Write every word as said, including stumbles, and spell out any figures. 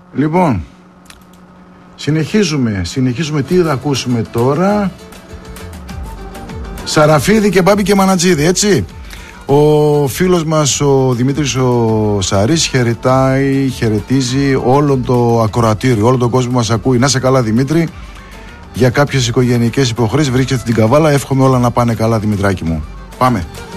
Λοιπόν, συνεχίζουμε, συνεχίζουμε. Τι θα ακούσουμε τώρα? Σαραφίδη και Μπάμπη και Μανατζίδη, έτσι. Ο φίλος μας ο Δημήτρης ο Σαρής χαιρετάει, χαιρετίζει όλο το ακροατήριο, όλο τον κόσμο που μας ακούει. Να είσαι καλά, Δημήτρη. Για κάποιες οικογενειακές υποχρέσεις βρίσκεται την Καβάλα. Εύχομαι όλα να πάνε καλά, Δημητράκη μου. Πάμε.